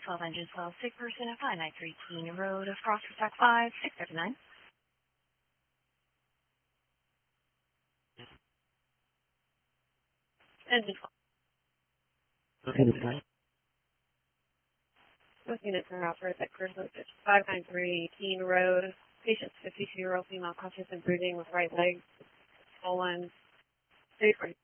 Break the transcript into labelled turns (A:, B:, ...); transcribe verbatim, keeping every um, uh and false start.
A: twelve engine twelve, sick person at five nine three Keene Road, cross track five, six seven nine. Engine twelve. With units are out for a sick person at five nine three Keene Road. Patient fifty-two year old female conscious and breathing with right leg swollen. Three forty.